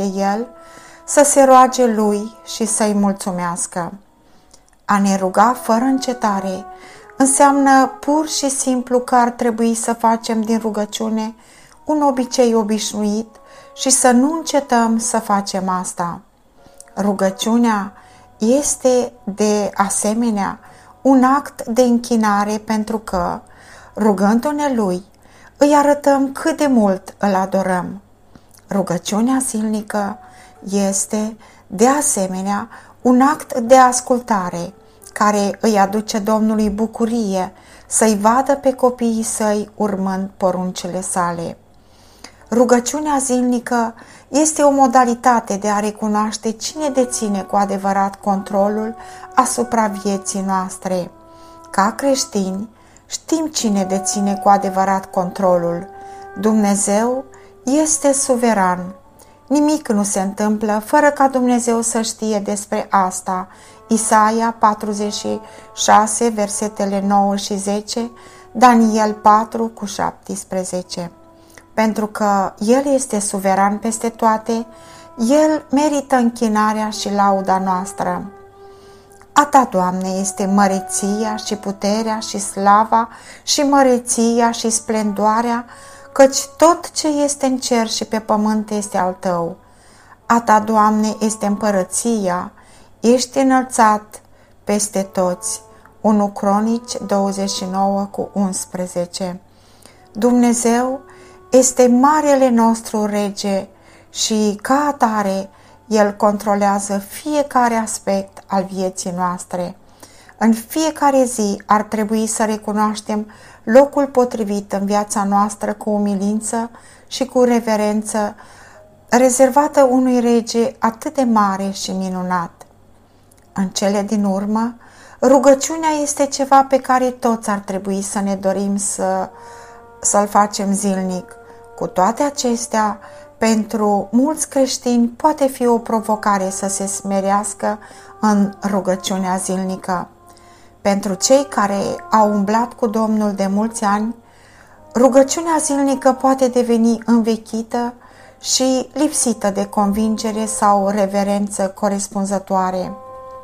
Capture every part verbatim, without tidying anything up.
de el, să se roage lui și să-i mulțumească. A ne ruga fără încetare înseamnă pur și simplu că ar trebui să facem din rugăciune un obicei obișnuit și să nu încetăm să facem asta. Rugăciunea este de asemenea un act de închinare pentru că, rugându-ne lui, îi arătăm cât de mult îl adorăm. Rugăciunea zilnică este, de asemenea, un act de ascultare care îi aduce Domnului bucurie să-i vadă pe copiii săi urmând poruncile sale. Rugăciunea zilnică este o modalitate de a recunoaște cine deține cu adevărat controlul asupra vieții noastre. Ca creștini, știm cine deține cu adevărat controlul. Dumnezeu este suveran. Nimic nu se întâmplă fără ca Dumnezeu să știe despre asta. Isaia patruzeci și șase, versetele nouă și zece, Daniel patru cu șaptesprezece. Pentru că El este suveran peste toate, El merită închinarea și lauda noastră. A Ta, Doamne, este măreția și puterea și slava și măreția și splendoarea, căci tot ce este în cer și pe pământ este al Tău. A Ta, Doamne, este împărăția, ești înălțat peste toți. unu Cronici douăzeci și nouă cu unsprezece. Dumnezeu este marele nostru rege și, ca atare, El controlează fiecare aspect al vieții noastre. În fiecare zi ar trebui să recunoaștem locul potrivit în viața noastră cu umilință și cu reverență, rezervată unui rege atât de mare și minunat. În cele din urmă, rugăciunea este ceva pe care toți ar trebui să ne dorim să, să-l facem zilnic. Cu toate acestea, pentru mulți creștini poate fi o provocare să se smerească în rugăciunea zilnică. Pentru cei care au umblat cu Domnul de mulți ani, rugăciunea zilnică poate deveni învechită și lipsită de convingere sau reverență corespunzătoare.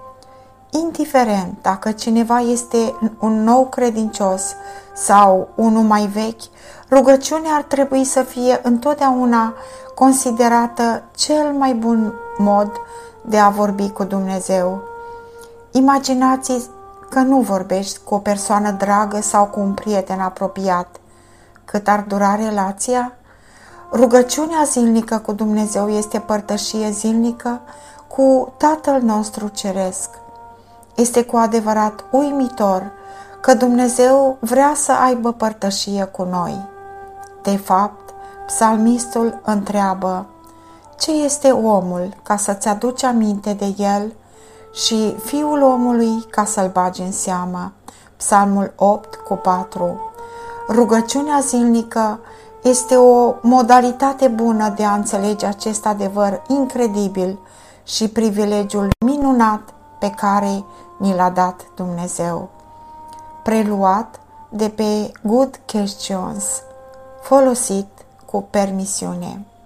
Indiferent dacă cineva este un nou credincios sau unul mai vechi, rugăciunea ar trebui să fie întotdeauna considerată cel mai bun mod de a vorbi cu Dumnezeu. Imaginați că nu vorbești cu o persoană dragă sau cu un prieten apropiat. Cât ar dura relația? Rugăciunea zilnică cu Dumnezeu este părtășie zilnică cu Tatăl nostru Ceresc. Este cu adevărat uimitor că Dumnezeu vrea să aibă părtășie cu noi. De fapt, psalmistul întreabă: ce este omul ca să-ți aduci aminte de el și fiul omului ca să-l bagi în seamă? Psalmul opt cu patru. Rugăciunea zilnică este o modalitate bună de a înțelege acest adevăr incredibil și privilegiul minunat pe care ni l-a dat Dumnezeu. Preluat de pe Good Questions, folosit cu permisiune.